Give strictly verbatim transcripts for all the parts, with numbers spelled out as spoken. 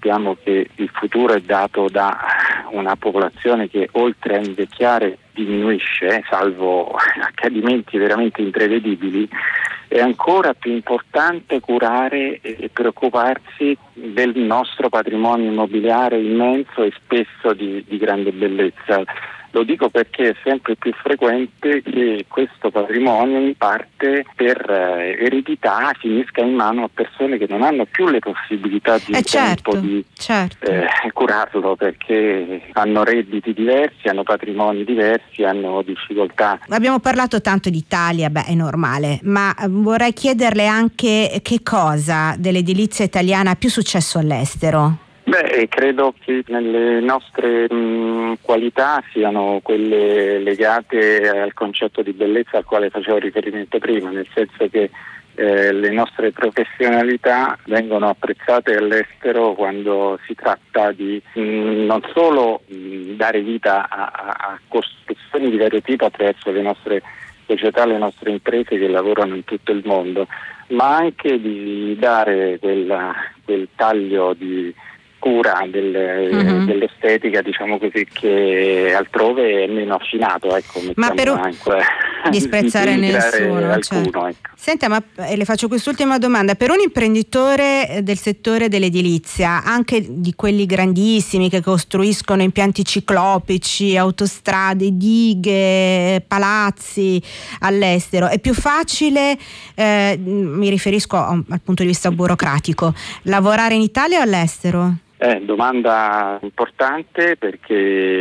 sappiamo che il futuro è dato da una popolazione che oltre a invecchiare diminuisce, salvo accadimenti veramente imprevedibili, è ancora più importante curare e preoccuparsi del nostro patrimonio immobiliare immenso e spesso di, di grande bellezza. Lo dico perché è sempre più frequente che questo patrimonio in parte per eh, eredità finisca in mano a persone che non hanno più le possibilità di eh tempo certo, di certo. eh, curarlo, perché hanno redditi diversi, hanno patrimoni diversi, hanno difficoltà. Abbiamo parlato tanto di Italia, beh è normale, ma vorrei chiederle anche che cosa dell'edilizia italiana ha più successo all'estero? Beh, credo che nelle nostre mh, qualità siano quelle legate al concetto di bellezza al quale facevo riferimento prima, nel senso che eh, le nostre professionalità vengono apprezzate all'estero quando si tratta di mh, non solo mh, dare vita a, a costruzioni di vario tipo attraverso le nostre società, le nostre imprese che lavorano in tutto il mondo, ma anche di dare quella, quel taglio di cura del, uh-huh. dell'estetica, diciamo così, che altrove è meno affinato, ecco, ma per un... anche, disprezzare nessuno, alcuno, certo. ecco. Senta, ma eh, le faccio quest'ultima domanda: per un imprenditore del settore dell'edilizia, anche di quelli grandissimi che costruiscono impianti ciclopici, autostrade, dighe, palazzi all'estero, è più facile, eh, mi riferisco al punto di vista burocratico, lavorare in Italia o all'estero? Eh, domanda importante, perché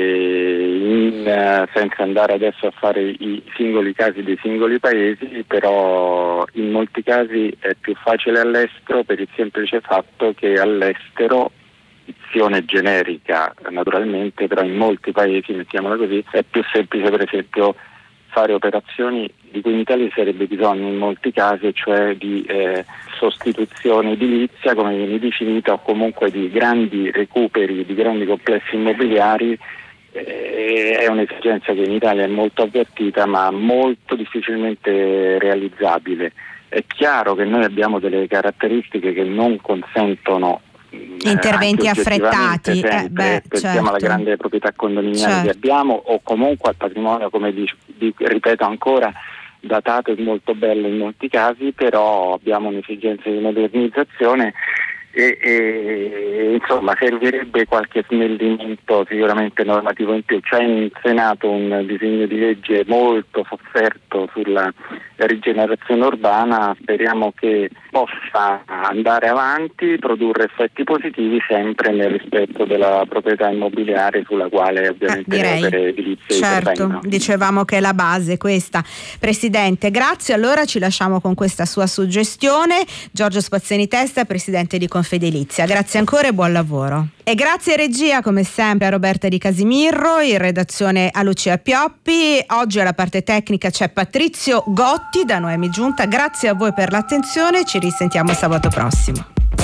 in, eh, senza andare adesso a fare i singoli casi dei singoli paesi, però in molti casi è più facile all'estero per il semplice fatto che all'estero, dizione generica naturalmente, però in molti paesi, mettiamola così, è più semplice per esempio fare operazioni di cui in Italia sarebbe bisogno in molti casi, cioè di eh, sostituzione edilizia, come viene definita, o comunque di grandi recuperi, di grandi complessi immobiliari. Eh, è un'esigenza che in Italia è molto avvertita, ma molto difficilmente realizzabile. È chiaro che noi abbiamo delle caratteristiche che non consentono interventi affrettati, sempre, eh, beh, pensiamo certo. alla grande proprietà condominiale certo. che abbiamo, o comunque al patrimonio, come dico, ripeto ancora, datato e molto bello in molti casi, però abbiamo un'esigenza di modernizzazione e, e insomma servirebbe qualche snellimento sicuramente normativo in più. C'è in Senato un disegno di legge molto sofferto sulla rigenerazione urbana, speriamo che possa andare avanti, produrre effetti positivi sempre nel rispetto della proprietà immobiliare sulla quale ovviamente eh, le opere edilizie certo, intervengono. Dicevamo che è la base questa. Presidente, grazie, allora ci lasciamo con questa sua suggestione. Giorgio Spazzini Testa, Presidente di Confedilizia, grazie ancora e buon lavoro. E grazie regia come sempre a Roberta Di Casimirro, in redazione a Lucia Pioppi. Oggi alla parte tecnica c'è Patrizio Gotti da Noemi Giunta. Grazie a voi per l'attenzione, ci risentiamo sabato prossimo.